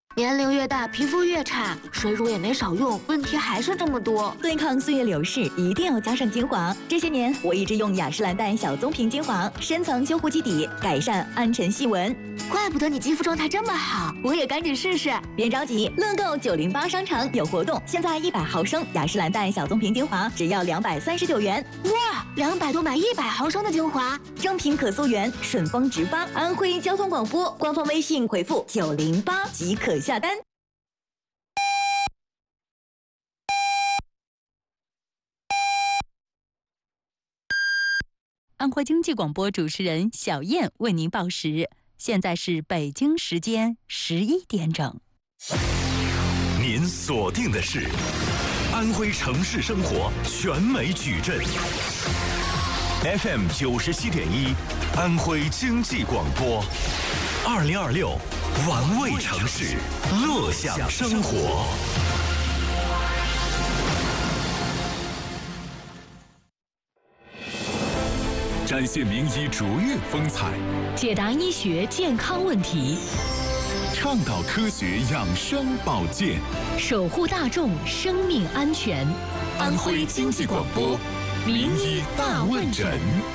年龄越大，皮肤越差，水乳也没少用，问题还是这么多。 对抗岁月流逝，一定要加上精华。这些年，我一直用雅诗兰黛小棕瓶精华，深层修护基底，改善暗沉细纹。 怪不得你肌肤状态这么好，我也赶紧试试。 别着急，乐购908商场有活动，现在100毫升雅诗兰黛小棕瓶精华只要239元。 哇，200多买100毫升的精华， 正品可溯源，顺丰直发。安徽交通广播官方微信回复908即可下单。 安徽经济广播主持人小燕为您报时，现在是北京时间11点整。 您锁定的是安徽城市生活全美矩阵 FM 97.1，安徽经济广播，2026玩味城市，乐享生活。展现名医卓越风采， 解答医学健康问题， 倡导科学养生保健， 守护大众生命安全。 安徽经济广播名医大问诊。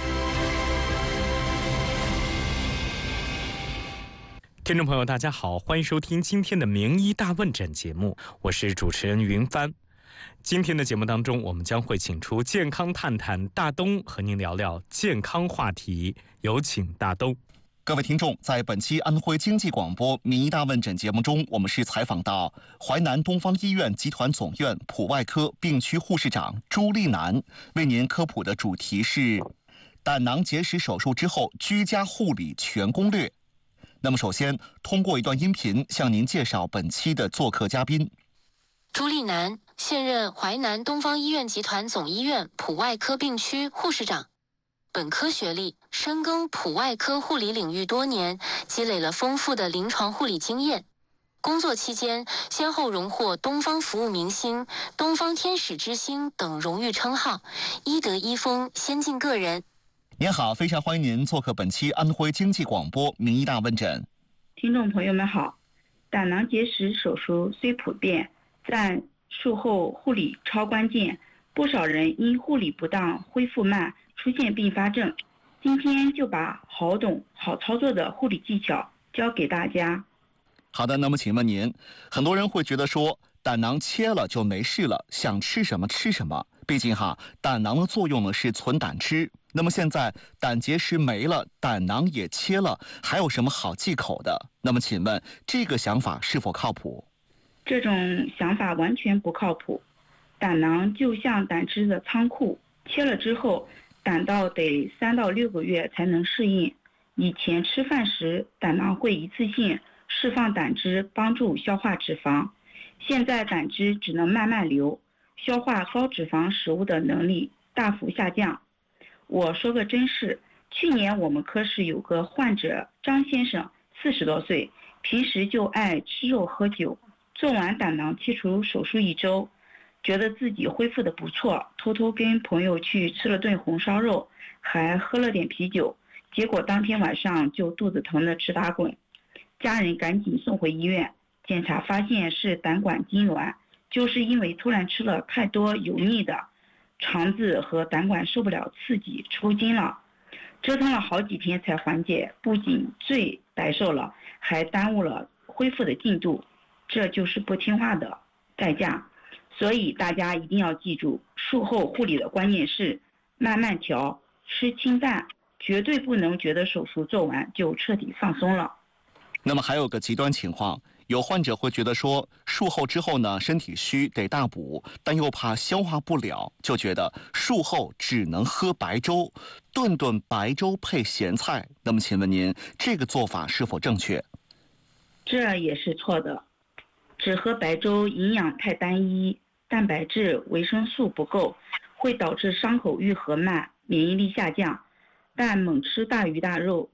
听众朋友，大家好，欢迎收听今天的名医大问诊节目，我是主持人云帆。今天的节目当中，我们将会请出健康探探大东和您聊聊健康话题，有请大东。 各位听众，在本期安徽经济广播名医大问诊节目中，我们是采访到淮南东方医院集团总院普外科病区护士长朱丽楠，为您科普的主题是胆囊结石手术之后居家护理全攻略。那么首先通过一段音频向您介绍本期的做客嘉宾。 朱丽楠，现任淮南东方医院集团总医院普外科病区护士长，本科学历，深耕普外科护理领域多年，积累了丰富的临床护理经验。工作期间，先后荣获东方服务明星、东方天使之星等荣誉称号，医德医风，先进个人。 您好，非常欢迎您做客本期安徽经济广播名医大问诊。 听众朋友们好，胆囊结石手术虽普遍，但术后护理超关键，不少人因护理不当恢复慢，出现并发症。今天就把好懂好操作的护理技巧教给大家。 好的，那么请问您，很多人会觉得说胆囊切了就没事了，想吃什么吃什么，毕竟胆囊的作用呢是存胆汁。那么现在胆结石没了，胆囊也切了，还有什么好忌口的？那么请问这个想法是否靠谱？ 这种想法完全不靠谱。胆囊就像胆汁的仓库，切了之后，胆道得3到6个月才能适应。以前吃饭时，胆囊会一次性释放胆汁，帮助消化脂肪。现在胆汁只能慢慢流，消化高脂肪食物的能力大幅下降。我说个真事，去年我们科室有个患者张先生，40多岁，平时就爱吃肉喝酒。做完胆囊切除手术1周，觉得自己恢复得不错，偷偷跟朋友去吃了顿红烧肉，还喝了点啤酒，结果当天晚上就肚子疼得直打滚。家人赶紧送回医院，检查发现是胆管痉挛，就是因为突然吃了太多油腻的，肠子和胆管受不了刺激抽筋了，折腾了好几天才缓解，不仅罪白受了，还耽误了恢复的进度，这就是不听话的代价。所以大家一定要记住，术后护理的关键是慢慢调，吃清淡，绝对不能觉得手术做完就彻底放松了。 那么还有个极端情况，有患者会觉得说术后之后呢，身体虚得大补，但又怕消化不了，就觉得术后只能喝白粥，顿顿白粥配咸菜。那么请问您，这个做法是否正确？ 这也是错的，只喝白粥营养太单一，蛋白质、维生素不够，会导致伤口愈合慢，免疫力下降。但猛吃大鱼大肉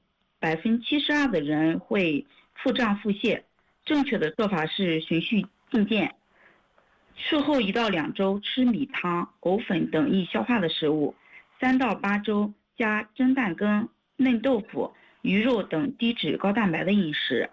，72%的人会腹胀腹泻。正确的做法是循序渐进，术后1到2周吃米汤、藕粉等易消化的食物，3到8周加蒸蛋羹、嫩豆腐、鱼肉等低脂高蛋白的饮食。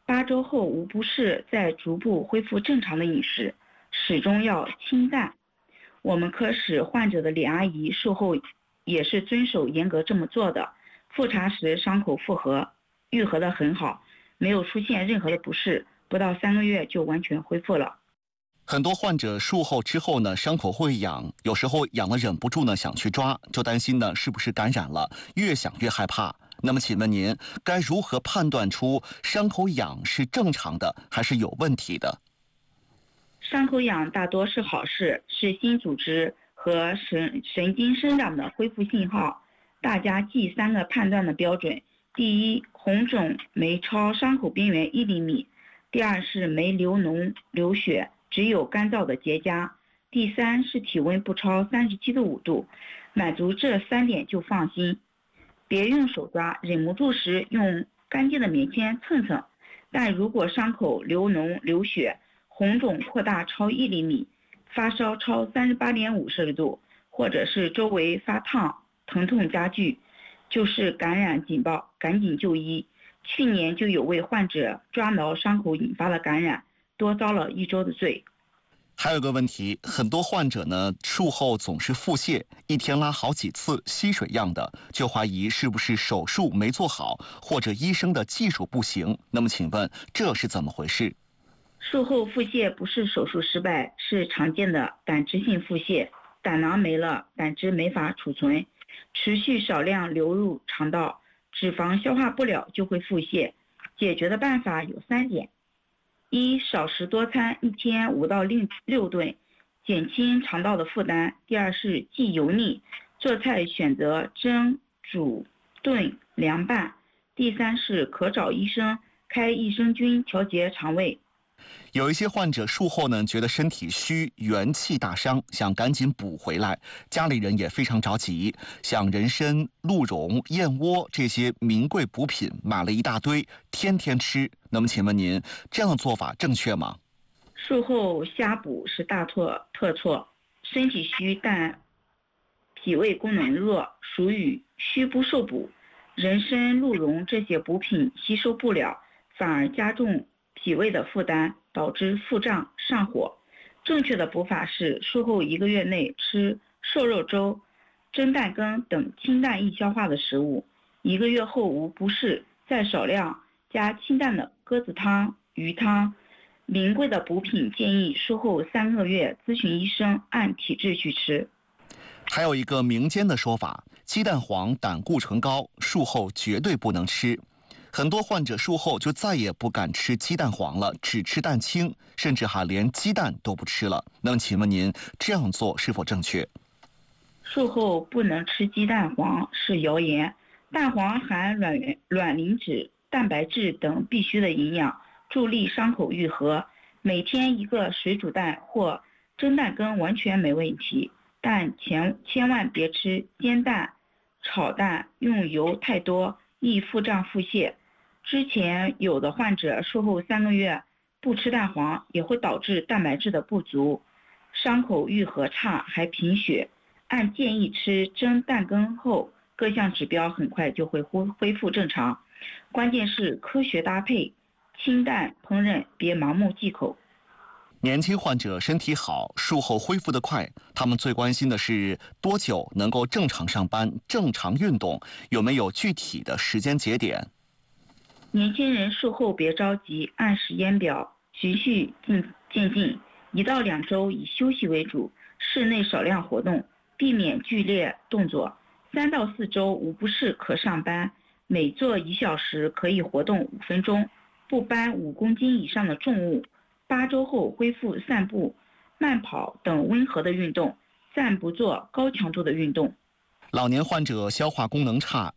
8周后无不适，再逐步恢复正常的饮食，始终要清淡。我们科室患者的李阿姨术后也是遵守严格这么做的，复查时伤口复合，愈合得很好，没有出现任何的不适，不到3个月就完全恢复了。 很多患者术后之后呢，伤口会痒，有时候痒了忍不住呢想去抓，就担心呢是不是感染了，越想越害怕。那么请问您该如何判断出伤口痒是正常的还是有问题的？ 伤口痒大多是好事，是新组织和神经生长的恢复信号。大家记3个判断的标准：第一，红肿没超伤口边缘1厘米；第二是没流脓流血，只有干燥的结痂；第三是体温不超37.5度，满足这3点就放心。别用手抓，忍不住时用干净的棉签蹭蹭。但如果伤口流脓流血，红肿扩大超1厘米，发烧超38.5摄氏度，或者是周围发烫、疼痛加剧，就是感染警报，赶紧就医。去年就有位患者抓挠伤口引发了感染，多遭了1周的罪。 还有个问题，很多患者呢术后总是腹泻，一天拉好几次，稀水样的，就怀疑是不是手术没做好，或者医生的技术不行。那么请问这是怎么回事？ 术后腹泻不是手术失败，是常见的胆汁性腹泻，胆囊没了，胆汁没法储存，持续少量流入肠道，脂肪消化不了就会腹泻。解决的办法有3点：一、少食多餐，一天5到6顿，减轻肠道的负担；第二是忌油腻，做菜选择蒸、煮、炖、凉拌；第三是可找医生开益生菌调节肠胃。 有一些患者术后呢，觉得身体虚，元气大伤，想赶紧补回来，家里人也非常着急，像人参、鹿茸、燕窝这些名贵补品买了一大堆，天天吃。那么请问您这样的做法正确吗？ 术后瞎补是大错特错，身体虚但脾胃功能弱，属于虚不受补。人参、鹿茸这些补品吸收不了，反而加重脾胃的负担，导致腹胀上火。正确的补法是术后1个月内吃瘦肉粥、蒸蛋羹等清淡易消化的食物，1个月后无不适，再少量加清淡的鸽子汤、鱼汤。名贵的补品建议术后3个月咨询医生，按体质去吃。 还有一个民间的说法，鸡蛋黄胆固醇高，术后绝对不能吃。很多患者术后就再也不敢吃鸡蛋黄了，只吃蛋清，甚至还连鸡蛋都不吃了。那么请问您这样做是否正确？ 术后不能吃鸡蛋黄是谣言，蛋黄含卵磷脂、蛋白质等必需的营养，助力伤口愈合。每天1个水煮蛋或蒸蛋羹完全没问题，但千万别吃煎蛋、炒蛋，用油太多，易腹胀腹泻。之前有的患者术后3个月不吃蛋黄，也会导致蛋白质的不足，伤口愈合差，还贫血。按建议吃蒸蛋羹后，各项指标很快就会恢复正常。关键是科学搭配，清淡烹饪，别盲目忌口。 年轻患者身体好，术后恢复得快，他们最关心的是多久能够正常上班、正常运动，有没有具体的时间节点？ 年轻人术后别着急，按时间表循序渐进，1到2周以休息为主，室内少量活动，避免剧烈动作。3到4周无不适可上班，每做1小时可以活动5分钟，不搬5公斤以上的重物。8周后恢复散步、慢跑等温和的运动，暂不做高强度的运动。 老年患者消化功能差，